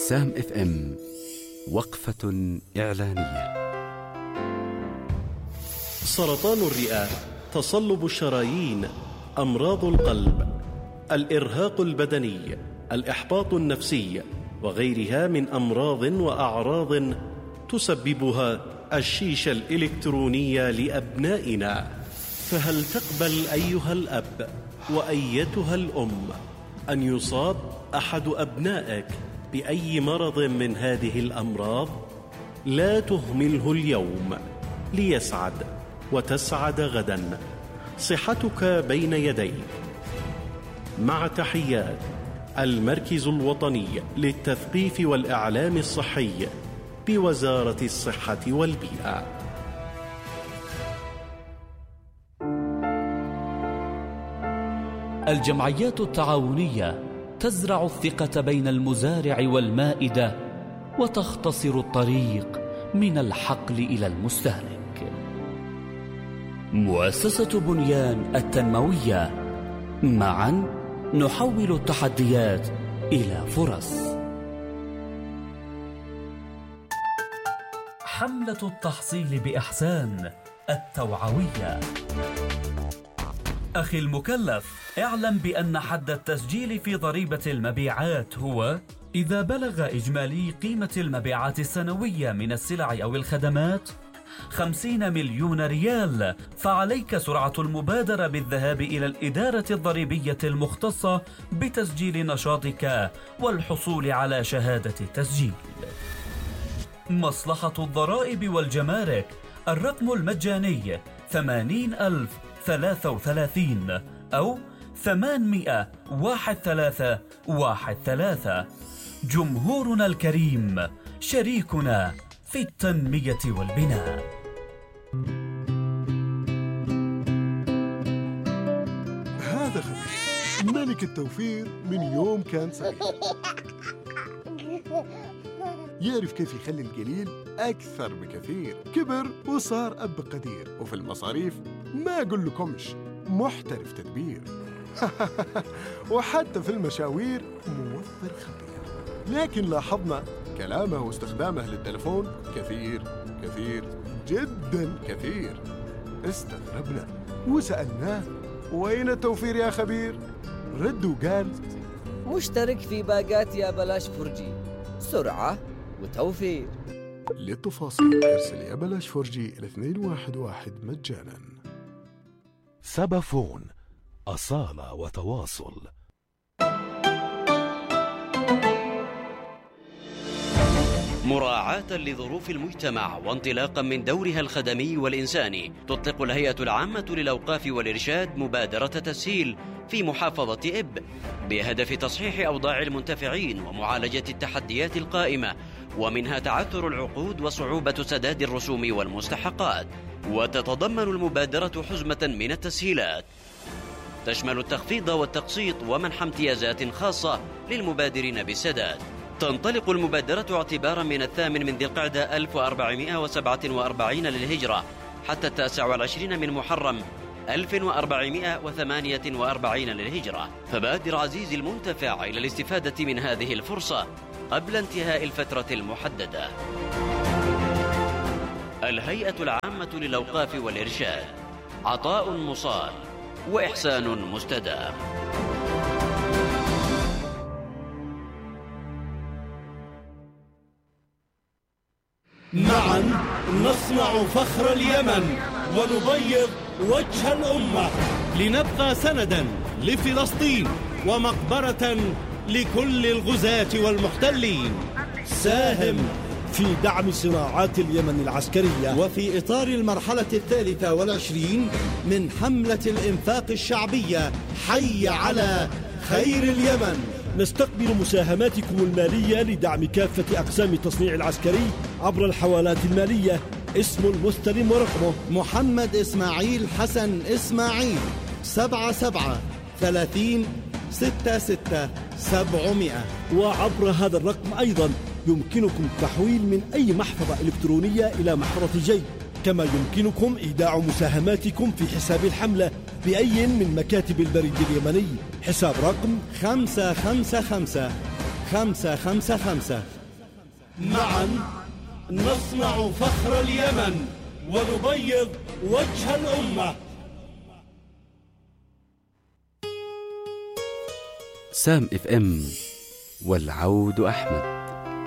سام اف ام وقفة إعلانية. سرطان الرئة، تصلب الشرايين، أمراض القلب، الإرهاق البدني، الإحباط النفسي وغيرها من أمراض وأعراض تسببها الشيشة الإلكترونية لأبنائنا. فهل تقبل أيها الأب وأيتها الأم أن يصاب أحد أبنائك بأي مرض من هذه الأمراض؟ لا تهمله اليوم ليسعد وتسعد غدا. صحتك بين يديك. مع تحيات المركز الوطني للتثقيف والإعلام الصحي بوزارة الصحة والبيئة. الجمعيات التعاونية تزرع الثقة بين المزارع والمائدة، وتختصر الطريق من الحقل إلى المستهلك. مؤسسة بنيان التنموية، معا نحول التحديات إلى فرص. حملة التحصيل بإحسان التوعوية. أخي المكلف، اعلم بأن حد التسجيل في ضريبة المبيعات هو إذا بلغ إجمالي قيمة المبيعات السنوية من السلع أو الخدمات 50 مليون ريال، فعليك سرعة المبادرة بالذهاب إلى الإدارة الضريبية المختصة بتسجيل نشاطك والحصول على شهادة التسجيل. مصلحة الضرائب والجمارك، الرقم المجاني 80,033 أو 800-1313. جمهورنا الكريم شريكنا في التنمية والبناء. هذا خبير ملك التوفير من يوم كان صغير، يعرف كيف يخلي القليل أكثر بكثير. كبر وصار أب قدير، وفي المصاريف ما أقول لكمش محترف تدبير. وحتى في المشاوير موفر خبير. لكن لاحظنا كلامه واستخدامه للتلفون كثير كثير جدا كثير. استغربنا وسألناه وين التوفير يا خبير؟ رد وقال مشترك في باقات يا بلاش فرجي، سرعة وتوفير. للتفاصيل ارسل يا بلاش فرجي إلى 211 مجانا. سبافون، أصالة وتواصل. مراعاة لظروف المجتمع وانطلاقا من دورها الخدمي والإنساني، تطلق الهيئة العامة للأوقاف والإرشاد مبادرة تسهيل في محافظة إب بهدف تصحيح أوضاع المنتفعين ومعالجة التحديات القائمة، ومنها تعثر العقود وصعوبة سداد الرسوم والمستحقات. وتتضمن المبادرة حزمة من التسهيلات تشمل التخفيض والتقسيط ومنح امتيازات خاصة للمبادرين بالسداد. تنطلق المبادرة اعتبارا من 8 ذي القعدة 1447 للهجرة حتى 29 من محرم 1448 للهجرة. فبادر عزيزي المنتفع إلى الاستفادة من هذه الفرصة قبل انتهاء الفترة المحددة. الهيئة العامة للأوقاف والإرشاد، عطاء مصال وإحسان مستدام. معا نصنع فخر اليمن ونبيض وجه الأمة، لنبقى سندا لفلسطين ومقبرة لكل الغزاة والمحتلين. ساهم في دعم صناعات اليمن العسكرية، وفي إطار المرحلة 23 من حملة الإنفاق الشعبية حي على خير اليمن. نستقبل مساهماتكم المالية لدعم كافة أقسام التصنيع العسكري عبر الحوالات المالية. اسم المستلم ورقمه محمد إسماعيل حسن إسماعيل 77-30-66-700. وعبر هذا الرقم أيضا يمكنكم التحويل من أي محفظة إلكترونية إلى محفظة جي، كما يمكنكم إيداع مساهماتكم في حساب الحملة بأي من مكاتب البريد اليمني. حساب رقم 555 555 معا نصنع فخر اليمن ونبيض وجه الأمة. سام اف ام، والعود أحمد.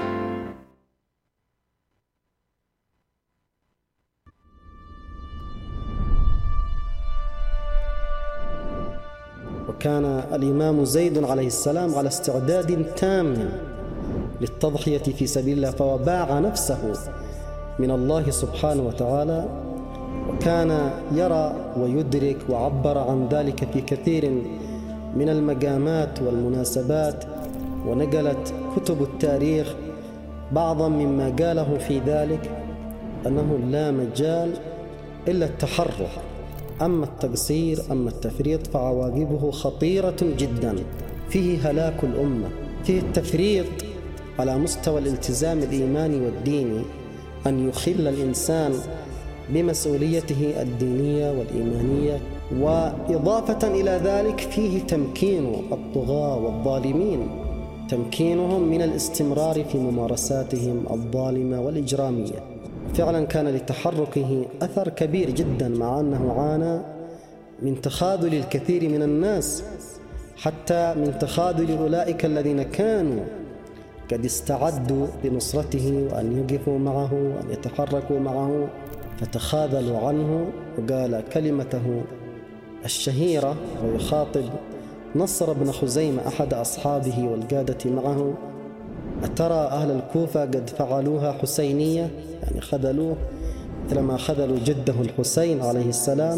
وكان الإمام زيد عليه السلام على استعداد تام للتضحية في سبيل الله، فوباع نفسه من الله سبحانه وتعالى، وكان يرى ويدرك وعبر عن ذلك في كثير من المقامات والمناسبات، ونقلت كتب التاريخ بعضا مما قاله في ذلك، أنه لا مجال إلا التحرر، أما التقصير أما التفريط فعواقبه خطيرة جدا. فيه هلاك الأمة، فيه التفريط على مستوى الالتزام الإيماني والديني، أن يخل الإنسان بمسؤوليته الدينية والإيمانية، وإضافة إلى ذلك فيه تمكين الطغاة والظالمين، تمكينهم من الاستمرار في ممارساتهم الظالمة والإجرامية. فعلا كان لتحركه أثر كبير جدا، مع أنه عانى من تخاذل الكثير من الناس، حتى من تخاذل أولئك الذين كانوا قد استعدوا لنصرته وأن يقفوا معه وأن يتحركوا معه، فتخاذلوا عنه. وقال كلمته الشهيرة ويخاطب نصر بن خزيمة أحد أصحابه والقادة معه: أترى أهل الكوفة قد فعلوها حسينية، يعني خذلوه مثلما خذلوا جده الحسين عليه السلام.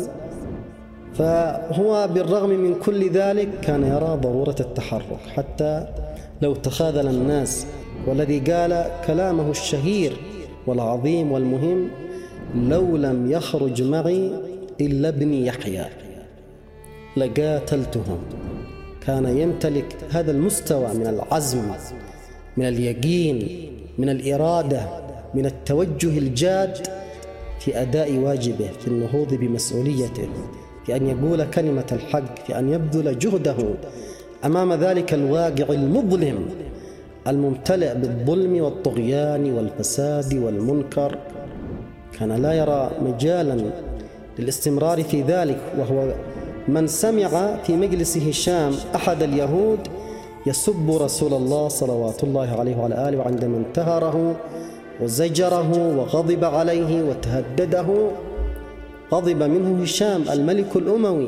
فهو بالرغم من كل ذلك كان يرى ضرورة التحرك، حتى لو تخاذل الناس. والذي قال كلامه الشهير والعظيم والمهم: لو لم يخرج معي إلا ابني يحيى لقاتلتهم. كان يمتلك هذا المستوى من العزم، من اليقين، من الإرادة، من التوجه الجاد في أداء واجبه، في النهوض بمسؤوليته، في أن يقول كلمة الحق، في أن يبذل جهده أمام ذلك الواقع المظلم الممتلئ بالظلم والطغيان والفساد والمنكر. كان لا يرى مجالا للاستمرار في ذلك. وهو من سمع في مجلس هشام أحد اليهود يسب رسول الله صلوات الله عليه وعلى آله، وعندما انتهره وزجره وغضب عليه وتهدده، غضب منه هشام الملك الأموي: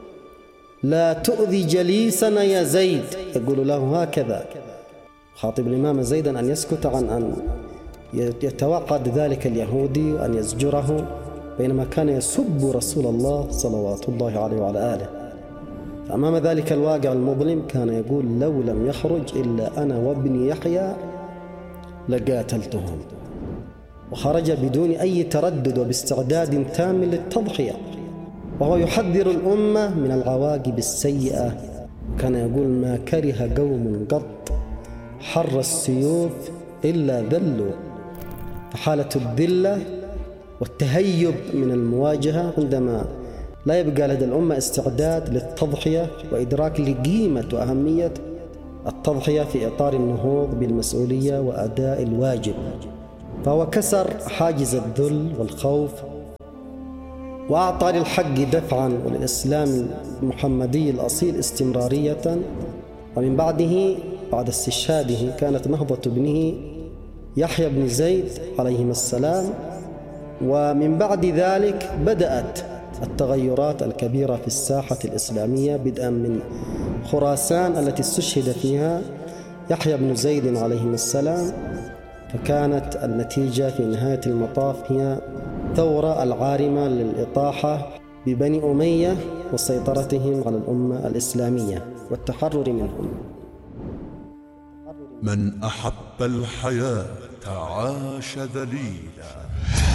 لا تؤذي جليسنا يا زيد. يقول له هكذا، خاطب الإمام زيدا أن يسكت عن أن يتوعد ذلك اليهودي وأن يزجره، بينما كان يسب رسول الله صلوات الله عليه وعلى آله. فأمام ذلك الواقع المظلم كان يقول: لو لم يخرج إلا أنا وابني يحيى لقاتلتهم. وخرج بدون أي تردد وباستعداد تام للتضحية، وهو يحذر الأمة من العواقب السيئة. كان يقول: ما كره قوم قط حر السيوف إلا ذلوا. فحالة الذلة والتهيب من المواجهة عندما لا يبقى لدى الأمة استعداد للتضحية وإدراك لقيمة وأهمية التضحية في إطار النهوض بالمسؤولية وأداء الواجب. فهو كسر حاجز الذل والخوف، وأعطى للحق دفعا وللإسلام المحمدي الأصيل استمرارية. ومن بعده، بعد استشهاده، كانت نهضة ابنه يحيى بن زيد عليهما السلام. ومن بعد ذلك بدأت التغيرات الكبيرة في الساحة الإسلامية، بدءا من خراسان التي استشهد فيها يحيى بن زيد عليهما السلام. فكانت النتيجة في نهاية المطاف هي ثورة العارمة للإطاحة ببني أمية وسيطرتهم على الأمة الإسلامية والتحرر منهم. من أحب الحياة عاش ذليلا.